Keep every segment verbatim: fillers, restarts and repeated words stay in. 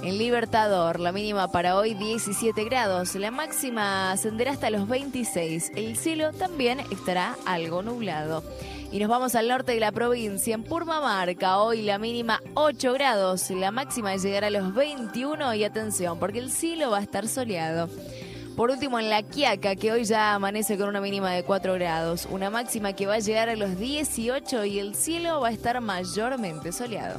En Libertador, la mínima para hoy diecisiete grados, la máxima ascenderá hasta los veintiséis. El cielo también estará algo nublado. Y nos vamos al norte de la provincia, en Purmamarca, hoy la mínima ocho grados, la máxima llegará a los veintiuno y atención, porque el cielo va a estar soleado. Por último, en La Quiaca, que hoy ya amanece con una mínima de cuatro grados, una máxima que va a llegar a los dieciocho y el cielo va a estar mayormente soleado.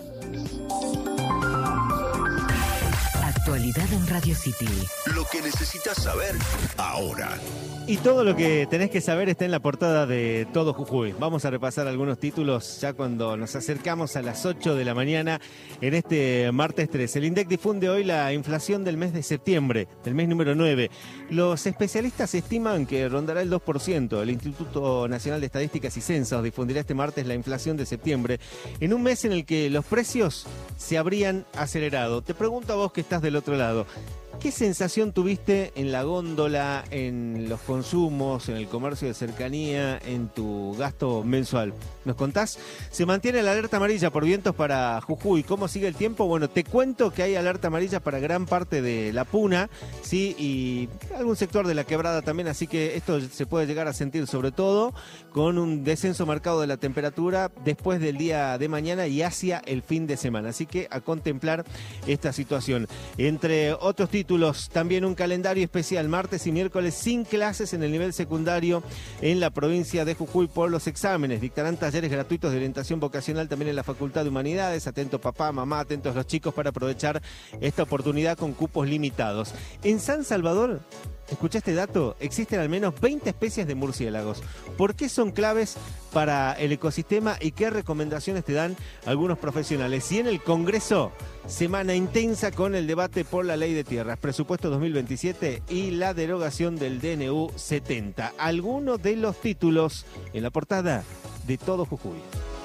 Actualidad en Radio City. Lo que necesitas saber ahora. Y todo lo que tenés que saber está en la portada de Todo Jujuy. Vamos a repasar algunos títulos ya cuando nos acercamos a las ocho de la mañana en este martes tres. El INDEC difunde hoy la inflación del mes de septiembre, del mes número nueve. Los especialistas estiman que rondará el dos por ciento. El Instituto Nacional de Estadísticas y Censos difundirá este martes la inflación de septiembre, en un mes en el que los precios se habrían acelerado. Te pregunto a vos que estás del otro lado, ¿qué sensación tuviste en la góndola, en los consumos, en el comercio de cercanía, en tu gasto mensual? ¿Nos contás? Se mantiene la alerta amarilla por vientos para Jujuy. ¿Cómo sigue el tiempo? Bueno, te cuento que hay alerta amarilla para gran parte de la Puna, ¿sí? Y algún sector de la Quebrada también, así que esto se puede llegar a sentir sobre todo con un descenso marcado de la temperatura después del día de mañana y hacia el fin de semana. Así que a contemplar esta situación. Entre otros títulos, también un calendario especial, martes y miércoles sin clases en el nivel secundario en la provincia de Jujuy por los exámenes. Dictarán talleres gratuitos de orientación vocacional también en la Facultad de Humanidades. Atento papá, mamá, atentos los chicos para aprovechar esta oportunidad con cupos limitados. En San Salvador, escuché este dato, existen al menos veinte especies de murciélagos. ¿Por qué son claves para el ecosistema y qué recomendaciones te dan algunos profesionales? Y en el Congreso, semana intensa con el debate por la ley de tierras, presupuesto dos mil veintisiete y la derogación del D N U setenta. Algunos de los títulos en la portada de Todo Jujuy.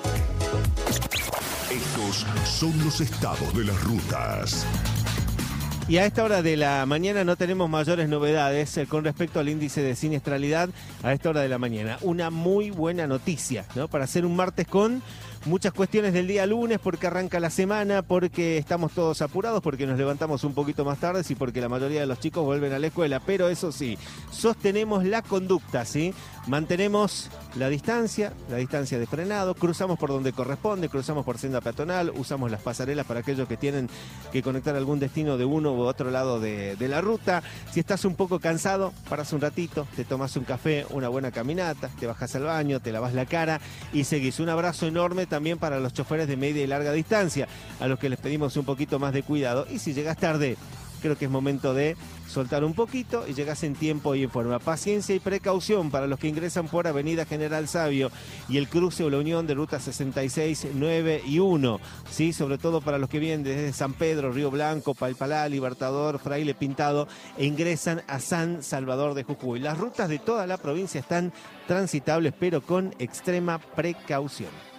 Estos son los estados de las rutas. Y a esta hora de la mañana no tenemos mayores novedades eh, con respecto al índice de siniestralidad a esta hora de la mañana. Una muy buena noticia, ¿no? Para hacer un martes con muchas cuestiones del día lunes, porque arranca la semana, porque estamos todos apurados, porque nos levantamos un poquito más tarde y porque la mayoría de los chicos vuelven a la escuela. Pero eso sí, sostenemos la conducta, ¿sí? Mantenemos la distancia, la distancia de frenado, cruzamos por donde corresponde, cruzamos por senda peatonal, usamos las pasarelas para aquellos que tienen que conectar algún destino de uno u otro lado de, de la ruta. Si estás un poco cansado, paras un ratito, te tomas un café, una buena caminata, te bajas al baño, te lavas la cara y seguís. Un abrazo enorme también para los choferes de media y larga distancia, a los que les pedimos un poquito más de cuidado. Y si llegas tarde, creo que es momento de soltar un poquito y llegas en tiempo y en forma. Paciencia y precaución para los que ingresan por Avenida General Sabio y el cruce o la unión de rutas sesenta y seis, nueve y uno. ¿Sí? Sobre todo para los que vienen desde San Pedro, Río Blanco, Palpalá, Libertador, Fraile Pintado e ingresan a San Salvador de Jujuy. Las rutas de toda la provincia están transitables, pero con extrema precaución.